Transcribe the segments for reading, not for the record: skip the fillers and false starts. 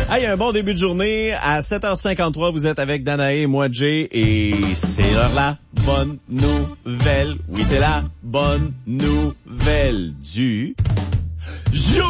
Hey, un bon début de journée. À 7h53, vous êtes avec Danae, moi, Jay, et c'est l'heure la bonne nouvelle. Oui, c'est la bonne nouvelle du jour.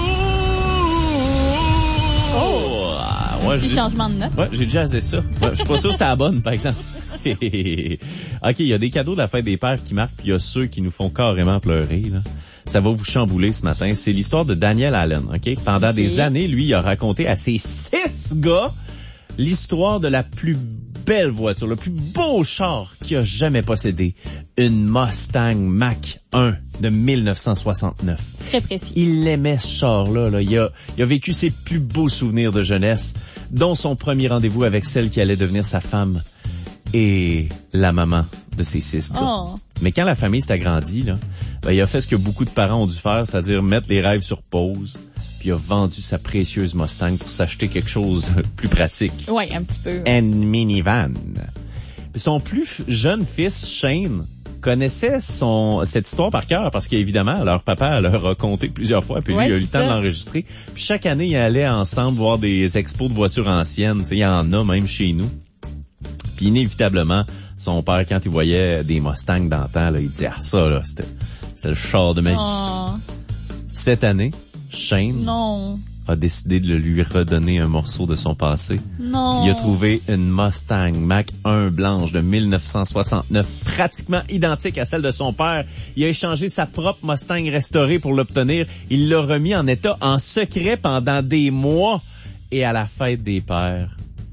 Oh! Ouais, Petit changement de note. Ouais, j'ai déjà assez ça. Ouais, je suis pas sûr que c'était la bonne, par exemple. OK, il y a des cadeaux de la fête des pères qui marquent, puis il y a ceux qui nous font carrément pleurer, là. Ça va vous chambouler ce matin. C'est l'histoire de Daniel Allen, OK? Pendant des années, lui, il a raconté à ses 6 gars l'histoire de la plus belle voiture, le plus beau char qu'il a jamais possédé. Une Mustang Mach-1 de 1969. Très précis. Il aimait ce char-là. Là. Il a vécu ses plus beaux souvenirs de jeunesse, dont son premier rendez-vous avec celle qui allait devenir sa femme et la maman de ses 6 gars. Oh. Mais quand la famille s'est agrandie, là, il a fait ce que beaucoup de parents ont dû faire, c'est-à-dire mettre les rêves sur pause, puis il a vendu sa précieuse Mustang pour s'acheter quelque chose de plus pratique. Ouais, un petit peu. Une minivan. Puis son plus jeune fils, Shane, connaissait cette histoire par cœur parce qu'évidemment, leur papa leur a conté plusieurs fois, puis lui, il a eu le temps de l'enregistrer. Puis chaque année, ils allaient ensemble voir des expos de voitures anciennes. Tu sais, il y en a même chez nous. Puis inévitablement, son père, quand il voyait des Mustangs d'antan, là, il disait « Ah, ça, là, c'était le char de ma vie. Oh. » Cette année, Shane a décidé de lui redonner un morceau de son passé. Non. Il a trouvé une Mustang Mach-1 blanche de 1969, pratiquement identique à celle de son père. Il a échangé sa propre Mustang restaurée pour l'obtenir. Il l'a remis en état en secret pendant des mois. Et à la fête des pères,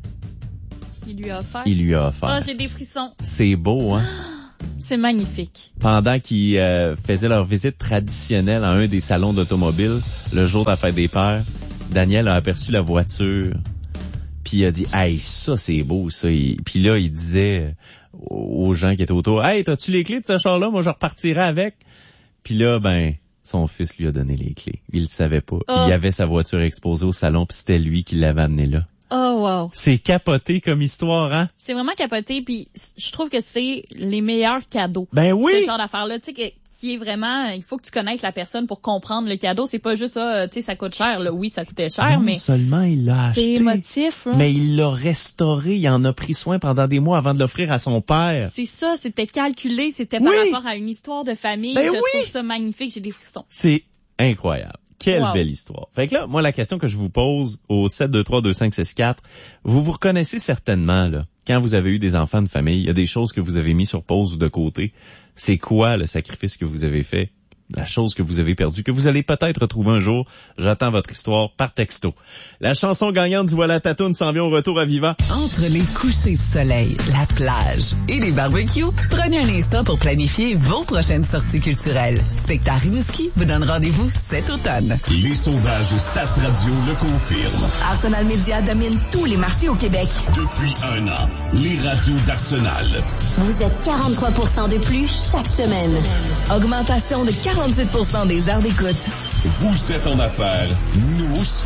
il lui a offert. Oh, j'ai des frissons. C'est beau, hein? C'est magnifique. Pendant qu'ils faisaient leur visite traditionnelle à un des salons d'automobile, le jour de la fête des pères, Daniel a aperçu la voiture, puis il a dit « Hey, ça, c'est beau, ça. » Puis là, il disait aux gens qui étaient autour « Hey, t'as-tu les clés de ce char-là? Moi, je repartirai avec. » Puis là, son fils lui a donné les clés. Il le savait pas. Oh. Il avait sa voiture exposée au salon, puis c'était lui qui l'avait amenée là. Oh, wow. C'est capoté comme histoire, hein? C'est vraiment capoté, puis je trouve que c'est les meilleurs cadeaux. Ben oui! Ce genre d'affaire-là, tu sais, qui est vraiment, il faut que tu connaisses la personne pour comprendre le cadeau. C'est pas juste ça, tu sais, ça coûte cher, là. Oui, ça coûtait cher, non mais seulement il l'a acheté, c'est émotif, là. Mais il l'a restauré, il en a pris soin pendant des mois avant de l'offrir à son père. C'est ça, c'était calculé, c'était par rapport à une histoire de famille. Je trouve ça magnifique, j'ai des frissons. C'est incroyable. Quelle belle histoire. Fait que là, moi, la question que je vous pose au 723-2564, vous reconnaissez certainement, là, quand vous avez eu des enfants de famille, il y a des choses que vous avez mis sur pause ou de côté. C'est quoi le sacrifice que vous avez fait? La chose que vous avez perdue, que vous allez peut-être retrouver un jour. J'attends votre histoire par texto. La chanson gagnante du Voilà ta toune s'en vient au retour à Viva. Entre les couchers de soleil, la plage et les barbecues, prenez un instant pour planifier vos prochaines sorties culturelles. Spectacle Rimouski vous donne rendez-vous cet automne. Les sondages Stats Radio le confirment. Arsenal Media domine tous les marchés au Québec. Depuis 1 an, les radios d'Arsenal. Vous êtes 43% de plus chaque semaine. Augmentation de 48% des heures d'écoute. Vous êtes en affaires, nous aussi.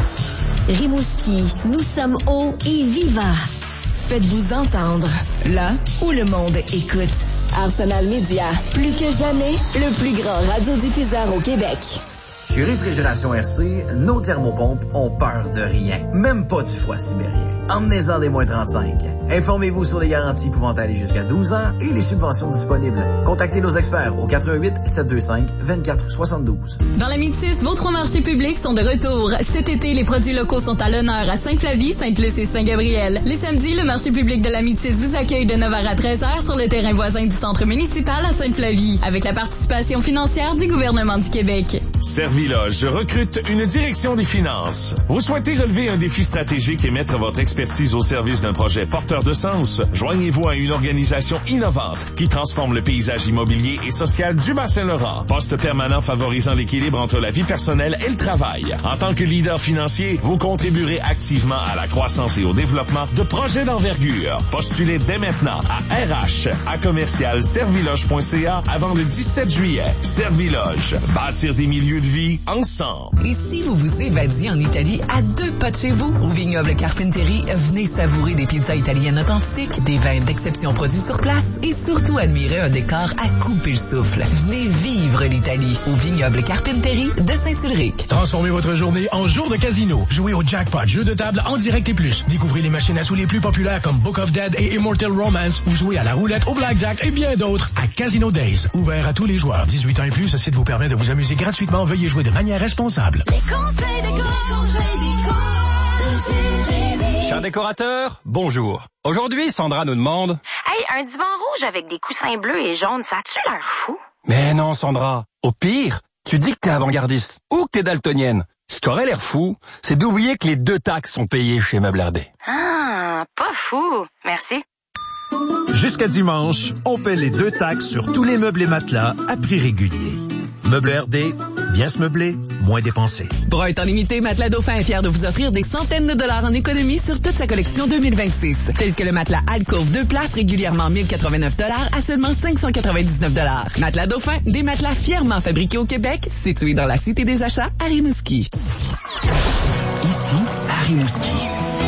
Rimouski, nous sommes hauts et vivants. Faites-vous entendre, là où le monde écoute. Arsenal Media, plus que jamais, le plus grand radiodiffuseur au Québec. Chez Réfrigération RC, nos thermopompes ont peur de rien, même pas du froid sibérien. Emmenez-en des moins 35. Informez-vous sur les garanties pouvant aller jusqu'à 12 ans et les subventions disponibles. Contactez nos experts au 88-725-2472. Dans la Mid-6, vos 3 marchés publics sont de retour. Cet été, les produits locaux sont à l'honneur à Sainte-Flavie, Sainte-Luce et Saint-Gabriel. Les samedis, le marché public de la Mid-6 vous accueille de 9h à 13h sur le terrain voisin du centre municipal à Sainte-Flavie, avec la participation financière du gouvernement du Québec. Serviloge recrute une direction des finances. Vous souhaitez relever un défi stratégique et mettre votre expertise au service d'un projet porteur de sens? Joignez-vous à une organisation innovante qui transforme le paysage immobilier et social du Bas-Saint-Laurent. Poste permanent favorisant l'équilibre entre la vie personnelle et le travail. En tant que leader financier, vous contribuerez activement à la croissance et au développement de projets d'envergure. Postulez dès maintenant à RH@commercialserviloge.ca avant le 17 juillet. Serviloge, bâtir des milieux lieu de vie ensemble. Et si vous vous évadiez en Italie à 2 pas de chez vous, au vignoble Carpentieri, venez savourer des pizzas italiennes authentiques, des vins d'exception produits sur place et surtout admirer un décor à couper le souffle. Venez vivre l'Italie au vignoble Carpentieri de Saint-Ulrich. Transformez votre journée en jour de casino. Jouez au jackpot, jeu de table en direct et plus. Découvrez les machines à sous les plus populaires comme Book of Dead et Immortal Romance ou jouez à la roulette, au blackjack et bien d'autres à Casino Days. Ouvert à tous les joueurs. 18 ans et plus, ce site vous permet de vous amuser gratuitement. Veuillez jouer de manière responsable. Les conseils Cher décorateur, bonjour. Aujourd'hui, Sandra nous demande... Hey, un divan rouge avec des coussins bleus et jaunes, ça a-tu l'air fou? Mais non, Sandra. Au pire, tu dis que t'es avant-gardiste ou que t'es daltonienne. Ce qui aurait l'air fou, c'est d'oublier que les 2 taxes sont payées chez Meubles RD. Ah, pas fou. Merci. Jusqu'à dimanche, on paie les 2 taxes sur tous les meubles et matelas à prix régulier. Meubles RD, bien se meubler, moins dépenser. Pour un temps limité, Matelas Dauphin est fier de vous offrir des centaines de dollars en économie sur toute sa collection 2026. Tel que le matelas Alcove 2 places régulièrement 1089 $ à seulement 599 $. Matelas Dauphin, des matelas fièrement fabriqués au Québec, situés dans la Cité des Achats à Rimouski. Ici, à Rimouski.